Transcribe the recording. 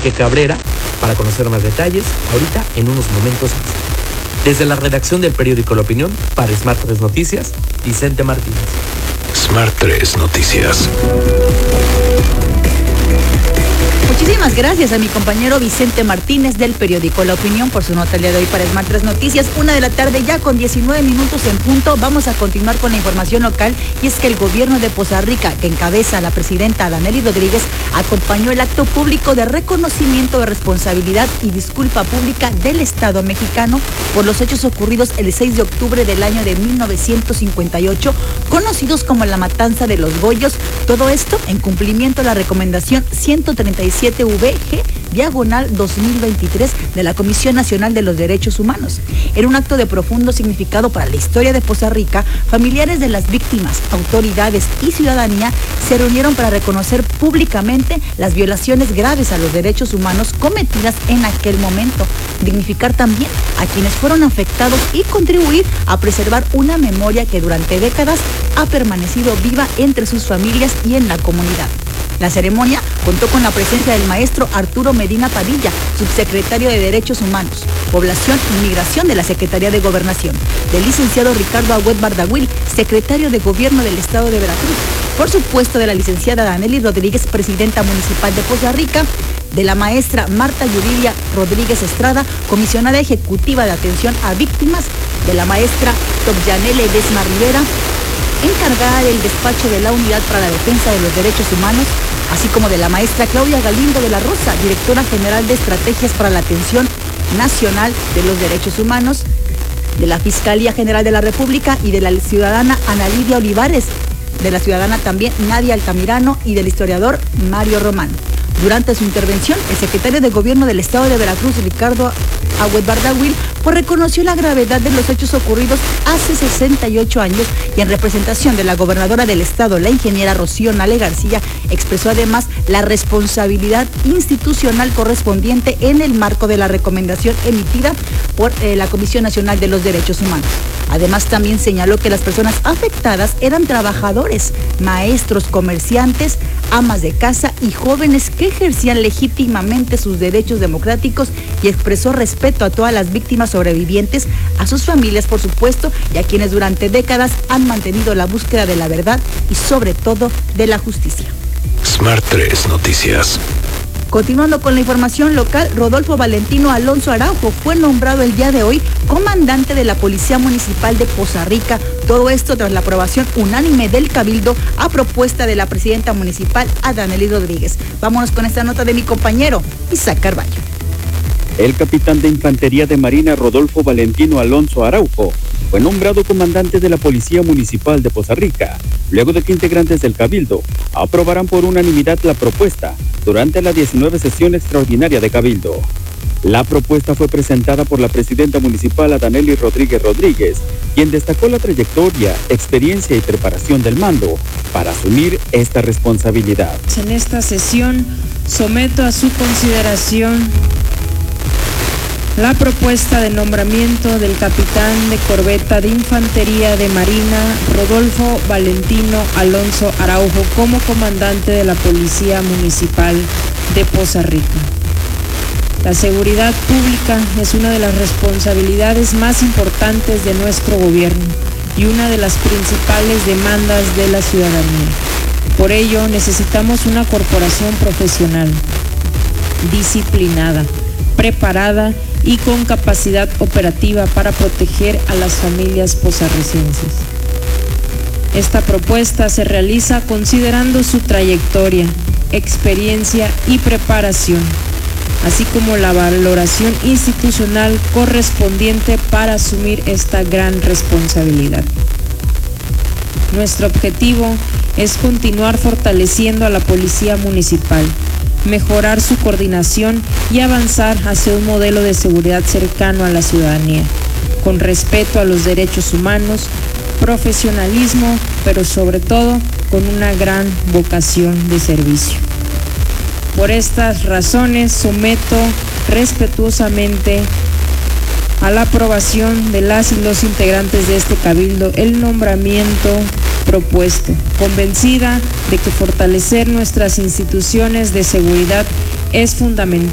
Enrique Cabrera para conocer más detalles ahorita en unos momentos más. Desde la redacción del periódico La Opinión, para Smart 3 Noticias, Vicente Martínez. Smart 3 Noticias. Muchísimas gracias a mi compañero Vicente Martínez del periódico La Opinión por su nota el día de hoy para Smart 3 Noticias. 1:00 p.m. ya con 19 minutos en punto. Vamos a continuar con la información local, y es que el gobierno de Poza Rica, que encabeza la presidenta Danely Rodríguez, acompañó el acto público de reconocimiento de responsabilidad y disculpa pública del Estado mexicano por los hechos ocurridos el 6 de octubre del año de 1958, conocidos como la Matanza de los Goyos. Todo esto en cumplimiento a la recomendación 137-VG/2023 de la Comisión Nacional de los Derechos Humanos. En un acto de profundo significado para la historia de Poza Rica, familiares de las víctimas, autoridades y ciudadanía se reunieron para reconocer públicamente las violaciones graves a los derechos humanos cometidas en aquel momento, dignificar también a quienes fueron afectados y contribuir a preservar una memoria que durante décadas ha permanecido viva entre sus familias y en la comunidad. La ceremonia contó con la presencia del maestro Arturo Medina Padilla, subsecretario de Derechos Humanos, Población y Migración de la Secretaría de Gobernación, del licenciado Ricardo Agüed Bardahuil, secretario de Gobierno del Estado de Veracruz, por supuesto de la licenciada Danely Rodríguez, presidenta municipal de Poza Rica, de la maestra Marta Yuridia Rodríguez Estrada, comisionada ejecutiva de atención a víctimas, de la maestra Tobyanele Desma Rivera, encargada del despacho de la Unidad para la Defensa de los Derechos Humanos, así como de la maestra Claudia Galindo de la Rosa, directora general de Estrategias para la Atención Nacional de los Derechos Humanos, de la Fiscalía General de la República y de la ciudadana Ana Lidia Olivares, de la ciudadana también Nadia Altamirano y del historiador Mario Román. Durante su intervención, el secretario de Gobierno del Estado de Veracruz, Ricardo Agüed Bardahuil, reconoció la gravedad de los hechos ocurridos hace 68 años y en representación de la gobernadora del Estado, la ingeniera Rocío Nale García, expresó además la responsabilidad institucional correspondiente en el marco de la recomendación emitida por la Comisión Nacional de los Derechos Humanos. Además, también señaló que las personas afectadas eran trabajadores, maestros, comerciantes, amas de casa y jóvenes que ejercían legítimamente sus derechos democráticos, y expresó respeto a todas las víctimas sobrevivientes, a sus familias, por supuesto, y a quienes durante décadas han mantenido la búsqueda de la verdad y sobre todo de la justicia. Smart 3 Noticias. Continuando con la información local, Rodolfo Valentino Alonso Araujo fue nombrado el día de hoy comandante de la Policía Municipal de Poza Rica. Todo esto tras la aprobación unánime del Cabildo a propuesta de la presidenta municipal, Danely Rodríguez. Vámonos con esta nota de mi compañero Isaac Carballo. El capitán de Infantería de Marina Rodolfo Valentino Alonso Araujo fue nombrado comandante de la Policía Municipal de Poza Rica, luego de que integrantes del Cabildo aprobaran por unanimidad la propuesta durante la 19 sesión extraordinaria de Cabildo. La propuesta fue presentada por la presidenta municipal Danely Rodríguez, quien destacó la trayectoria, experiencia y preparación del mando para asumir esta responsabilidad. En esta sesión someto a su consideración la propuesta de nombramiento del capitán de corbeta de Infantería de Marina Rodolfo Valentino Alonso Araujo como comandante de la Policía Municipal de Poza Rica. La seguridad pública es una de las responsabilidades más importantes de nuestro gobierno y una de las principales demandas de la ciudadanía. Por ello, necesitamos una corporación profesional, disciplinada, preparada y con capacidad operativa para proteger a las familias pozarricenses. Esta propuesta se realiza considerando su trayectoria, experiencia y preparación, así como la valoración institucional correspondiente para asumir esta gran responsabilidad. Nuestro objetivo es continuar fortaleciendo a la Policía Municipal, mejorar su coordinación y avanzar hacia un modelo de seguridad cercano a la ciudadanía, con respeto a los derechos humanos, profesionalismo, pero sobre todo con una gran vocación de servicio. Por estas razones someto respetuosamente a la aprobación de las y los integrantes de este cabildo el nombramiento propuesto, convencida de que fortalecer nuestras instituciones de seguridad es fundamental